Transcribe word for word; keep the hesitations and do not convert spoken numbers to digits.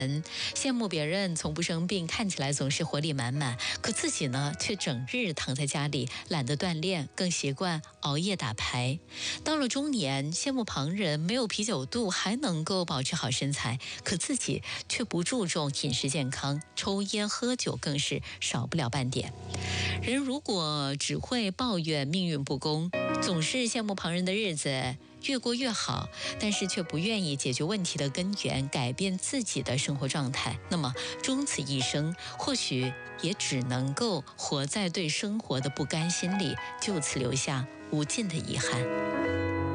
羡慕别人从不生病，看起来总是活力满满，可自己呢却整日躺在家里，懒得锻炼，更习惯熬夜打牌。到了中年，羡慕旁人没有啤酒肚还能够保持好身材，可自己却不注重饮食健康，抽烟喝酒更是少不了半点。人如果只会抱怨命运不公，总是羡慕旁人的日子越过越好，但是却不愿意解决问题的根源，改变自己的生活状态，那么终此一生，或许也只能够活在对生活的不甘心里，就此留下无尽的遗憾。